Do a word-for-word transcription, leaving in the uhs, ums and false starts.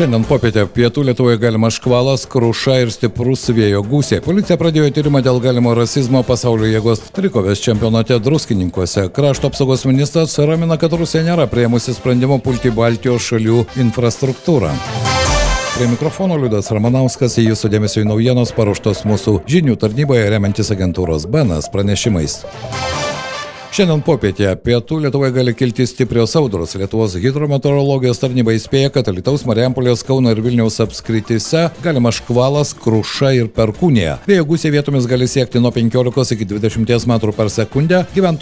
Šiandien popietę pietų Lietuvoje galimas škvalas, kruša ir stiprus vėjo gūsiai. Policija pradėjo tyrimą dėl galimo rasizmo pasaulio jėgos trikovės čempionate Druskininkuose. Krašto apsaugos ministras ramina, kad Rusija nėra priėmusi sprendimo pulti Baltijos šalių infrastruktūrą. Prie mikrofono Liudas Ramanauskas, jūsų dėmesio į naujienos paruoštos mūsų žinių tarnyboje remiantis agentūros B N S pranešimais. Šiandien popietę pietų Lietuvoje gali kilti stiprios audros. Lietuvos hidrometeorologijos tarnyba įspėja, kad Alytaus, Marijampolės, Kauno ir Vilniaus apskrityse galima škvalas, kruša ir perkūnija. Vėjo gūsiai vietomis gali siekti nuo penkiolikos iki dvidešimties metrų per sekundę. Gyventojų